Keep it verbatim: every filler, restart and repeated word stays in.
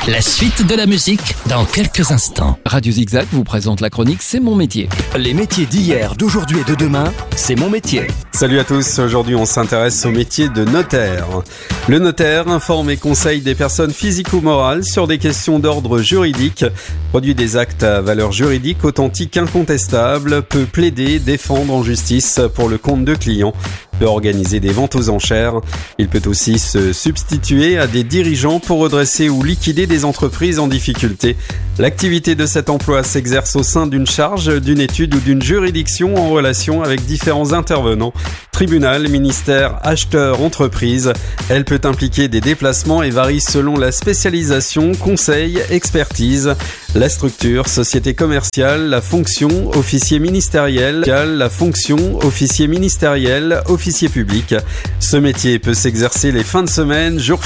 La suite de la musique dans quelques instants. Radio Zigzag vous présente la chronique C'est mon métier. Les métiers d'hier, d'aujourd'hui et de demain, c'est mon métier. Salut à tous, aujourd'hui on s'intéresse au métier de notaire. Le notaire informe et conseille des personnes physiques ou morales sur des questions d'ordre juridique, produit des actes à valeur juridique authentique incontestable, peut plaider, défendre en justice pour le compte de clients, peut organiser des ventes aux enchères. Il peut aussi se substituer à des dirigeants pour redresser ou liquider des entreprises en difficulté. L'activité de cet emploi s'exerce au sein d'une charge, d'une étude ou d'une juridiction en relation avec différents intervenants. Tribunal, ministère, acheteur, entreprise. Elle peut impliquer des déplacements et varie selon la spécialisation, conseil, expertise. La structure, société commerciale, la fonction, officier ministériel, la fonction, officier ministériel, officier public. Ce métier peut s'exercer les fins de semaine, jours